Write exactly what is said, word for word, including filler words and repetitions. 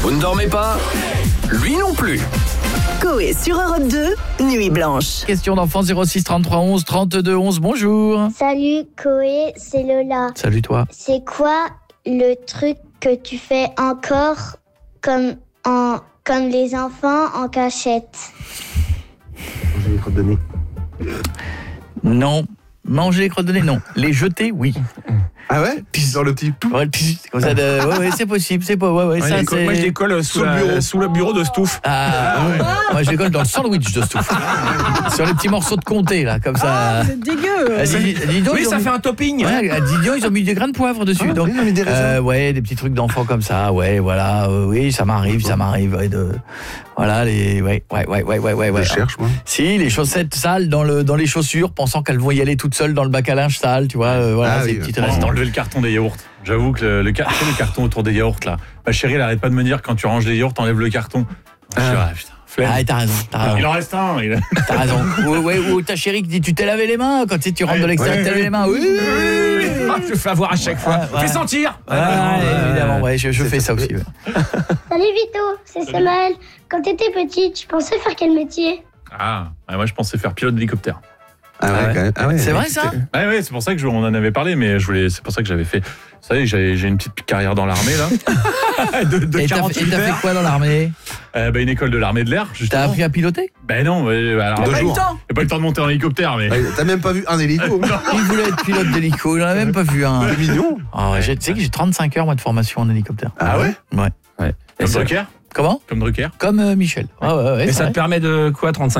Vous ne dormez pas? Lui non plus. Coé sur Europe deux, Nuit Blanche. Question d'enfant zéro six trente-trois onze trente-deux onze, bonjour. Salut Coé, c'est Lola. Salut toi. C'est quoi le truc que tu fais encore comme, en, comme les enfants en cachette? Manger les crottes de nez. Non. Manger les crottes de nez, non. Les jeter, oui. Ah ouais? Pisse dans le petit tout. Ouais, puis, comme ça de... ouais, ouais, c'est possible, c'est pas... Ouais, ouais, Ouais, ça, les co- c'est... moi je les colle sous, Sous le la- bureau. sous le bureau de Stouff. Ah, ouais. Moi, je les colle dans le sandwich de Stouff. Sur les petits morceaux de comté, là, comme ça. C'est dégueu. Ah, dis, dis donc, Oui, ils ont ça mis- fait un topping. Ouais, à Didion, ils ont mis des grains de poivre dessus. Ah, donc, oui, ils ont mis des raisins. euh, ouais, des petits trucs d'enfants comme ça. Ouais, voilà. euh, oui, ça m'arrive, ça m'arrive. Ouais, de... Voilà, les... Ouais, ouais, ouais, ouais, ouais, ouais. Je cherche, moi. Si, les chaussettes sales dans, le, dans les chaussures, pensant qu'elles vont y aller toutes seules dans le bac à linge sale, tu vois. Euh, voilà, Ah ces oui, petites On a restants. enlevé le carton des yaourts. J'avoue que le, le, car- tu sais, le carton autour des yaourts là. Ma chérie, elle arrête pas de me dire quand tu ranges les yaourts, t'enlèves le carton. Je suis, ah, putain, flemme. Ah, t'as raison, t'as raison. Il en reste un. Il a... T'as raison. Ou, ouais, ou ta chérie qui dit tu t'es lavé les mains quand tu, sais, tu rentres de l'extérieur, Ouais, t'as lavé les mains. Oui, oui, oui, oui. Ah, je le fais avoir à chaque fois. Ouais, ouais. Fais sentir. Ah, évidemment, ouais, je, je fais ça aussi. Ouais. Salut Vito, c'est Samuel. Quand t'étais petit, tu pensais faire quel métier? Ah, ouais, moi je pensais faire pilote d'hélicoptère. Ah ouais, Ah ouais. quand même. Ah ouais. C'est vrai ça? Ouais, ouais, c'est pour ça que je, on en avait parlé, mais je voulais, c'est pour ça que j'avais fait. Vous savez, j'ai, j'ai une petite carrière dans l'armée là. de de Et t'as, quarante-huit et t'as fait heures. quoi dans l'armée? Euh, bah, une école de l'armée de l'air, T'as justement. appris à piloter? Ben non, ouais, alors, Deux j'ai jours. pas eu le temps de monter en hélicoptère, mais. Ouais, T'as même pas vu un hélico. Il voulait être pilote d'hélico, il en a même pas vu un. C'est mignon. Ah ouais, j'ai- tu sais que j'ai trente-cinq heures moi de formation en hélicoptère. Ah ouais? Ouais. Comme Drucker Comment? Comme Drucker Comme euh, Michel. Ouais, ouais, ouais, Et c'est ça vrai. te permet de quoi, trente-cinq